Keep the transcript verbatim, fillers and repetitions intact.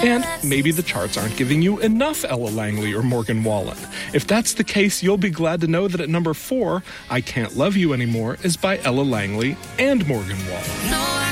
And maybe the charts aren't giving you enough Ella Langley or Morgan Wallen. If that's the case, you'll be glad to know that at number four, I Can't Love You Anymore is by Ella Langley and Morgan Wallen. No, I